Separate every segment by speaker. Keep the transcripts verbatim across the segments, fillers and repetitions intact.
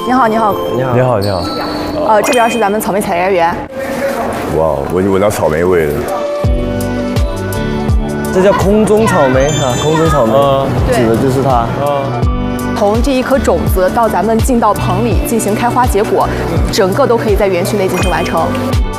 Speaker 1: 你好，你好，
Speaker 2: 你好，
Speaker 3: 你好，你好。
Speaker 1: 呃，这边是咱们草莓采摘园。
Speaker 3: 哇，我已经闻到草莓味了。
Speaker 2: 这叫空中草莓啊，空中草莓，
Speaker 3: 嗯
Speaker 2: 指的就是它。
Speaker 3: 嗯，
Speaker 1: 从这一颗种子到咱们进到棚里进行开花结果，整个都可以在园区内进行完成。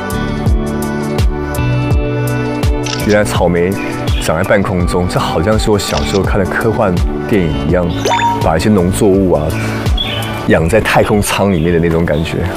Speaker 3: 原来草莓长在半空中，这好像是我小时候看的科幻电影一样，把一些农作物啊养在太空舱里面的那种感觉。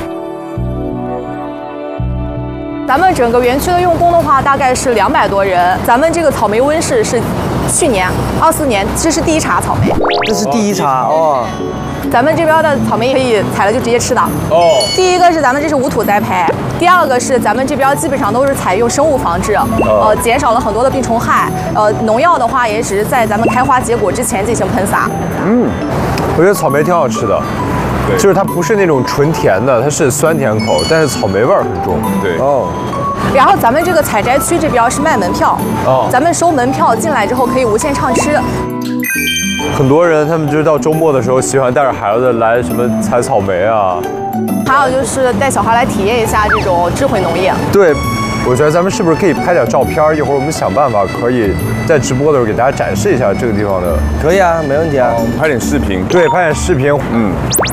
Speaker 1: 咱们整个园区的用工的话，大概是两百多人。咱们这个草莓温室是去年二四年，这是第一茬草莓。
Speaker 2: 这是第一茬哦。
Speaker 1: 咱们这边的草莓可以采了就直接吃的。
Speaker 3: 哦，
Speaker 1: 第一个是咱们这是无土栽培，第二个是咱们这边基本上都是采用生物防治，呃，减少了很多的病虫害。呃，农药的话也只是在咱们开花结果之前进行喷洒。
Speaker 4: 嗯，我觉得草莓挺好吃的。就是它不是那种纯甜的，它是酸甜口，但是草莓味儿很重。
Speaker 3: 对
Speaker 4: 哦。
Speaker 1: 然后咱们这个采摘区这边是卖门票，哦，咱们收门票进来之后可以无限畅吃。
Speaker 4: 很多人他们就是到周末的时候喜欢带着孩子来什么采草莓啊，
Speaker 1: 还有就是带小孩来体验一下这种智慧农业。
Speaker 4: 对。我觉得咱们是不是可以拍点照片？一会儿我们想办法可以在直播的时候给大家展示一下这个地方的。
Speaker 2: 可以啊，没问题啊。
Speaker 3: 拍点视频。
Speaker 4: 对，拍点视频。嗯，